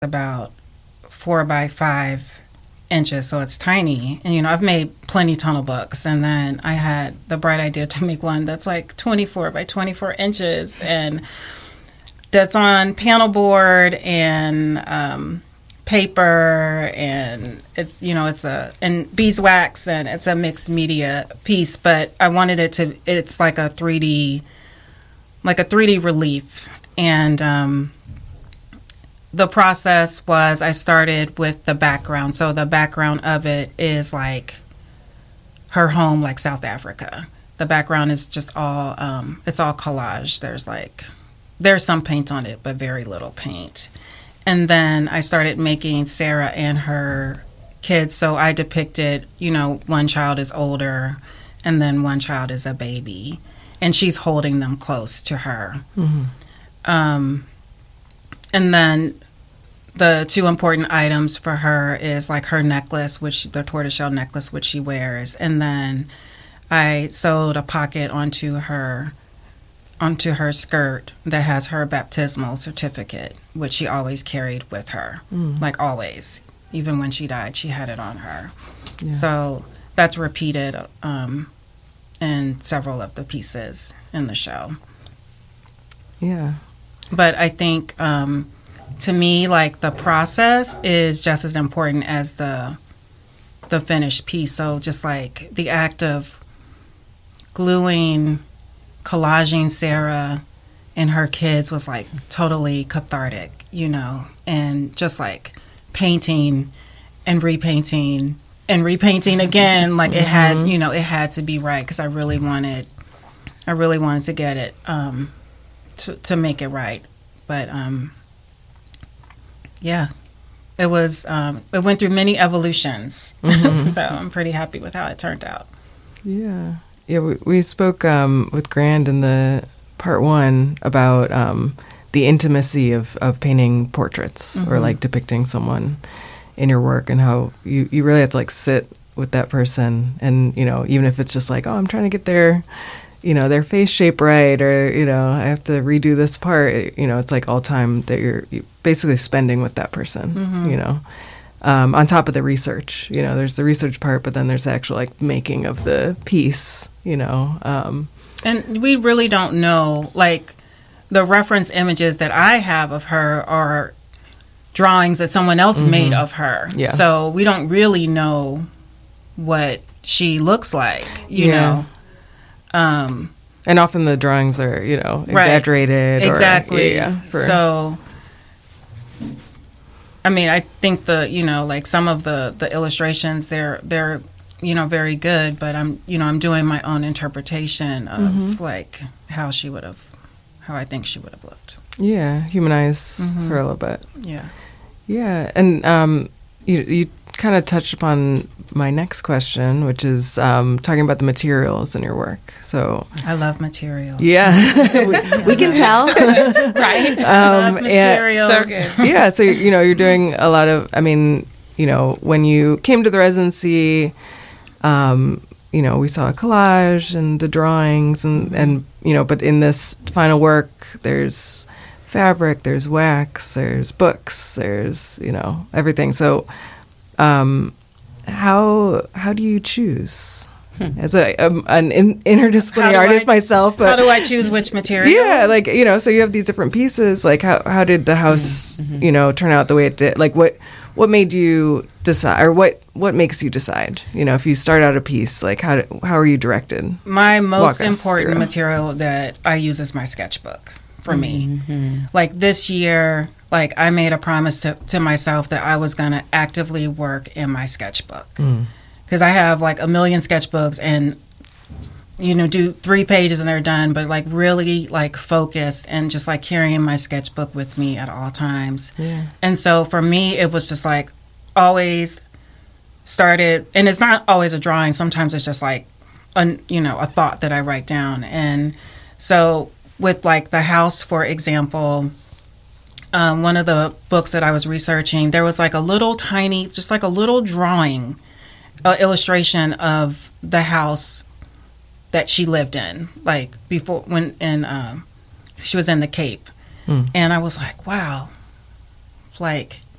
about 4 by 5 inches, so it's tiny. And I've made plenty tonal books, and then I had the bright idea to make one that's like 24 by 24 inches, and that's on panel board and paper, and it's and beeswax, and it's a mixed media piece. But I wanted it's like a 3D relief, and the process was I started with the background. So the background of it is like her home, like South Africa. The background is just all, it's all collage. There's some paint on it, but very little paint. And then I started making Sarah and her kids. So I depicted, one child is older and then one child is a baby. And she's holding them close to her. Mm-hmm. And then the two important items for her is like her necklace, the tortoiseshell necklace, which she wears. And then I sewed a pocket onto her skirt that has her baptismal certificate, which she always carried with her, like always. Even when she died, she had it on her. Yeah. So that's repeated in several of the pieces in the show. Yeah. But I think, to me, like, the process is just as important as the finished piece. So just like the act of collaging Sarah and her kids was like totally cathartic, and just like painting and repainting again, like it had, it had to be right, because I really wanted to get it to make it right. But yeah, it went through many evolutions. Mm-hmm. So I'm pretty happy with how it turned out. Yeah. We spoke with Grand in the part 1 about the intimacy of painting portraits, or like depicting someone in your work, and how you really have to like sit with that person, and even if it's just like, oh, I'm trying to get their face shape right, or I have to redo this part, it's like all time that you're basically spending with that person. On top of the research, there's the research part, but then there's the actual like making of the piece, and we really don't know, like, the reference images that I have of her are drawings that someone else made of her. Yeah. So we don't really know what she looks like, you know. And often the drawings are, exaggerated. Right. Exactly. Or, so, I mean, I think like some of the illustrations, they're very good, but I'm doing my own interpretation of like how I think she would have looked. Yeah, humanize her a little bit. Yeah. Yeah, and you kind of touched upon my next question, which is talking about the materials in your work. So I love materials. Yeah, we can tell, right? I love materials. So good. Yeah, so you're doing a lot of. I mean, when you came to the residency, we saw a collage and the drawings, and but in this final work, there's fabric, there's wax, there's books, there's everything. So how do you choose? As an interdisciplinary artist myself, how do I choose which material? Yeah, like so you have these different pieces. Like how did the house turn out the way it did? Like what made you decide, or what makes you decide? If you start out a piece, like how are you directed? My most important material that I use is my sketchbook. For me, like this year, like I made a promise to myself that I was going to actively work in my sketchbook, because I have like a million sketchbooks, and do 3 pages and they're done, but like really like focused and just like carrying my sketchbook with me at all times. Yeah. And so for me, it was just like always started, and it's not always a drawing. Sometimes it's just like a thought that I write down. And so with like the house, for example, one of the books that I was researching, there was like a little tiny, just like a little drawing, illustration of the house that she lived in, like before when she was in the Cape. And I was like, wow, like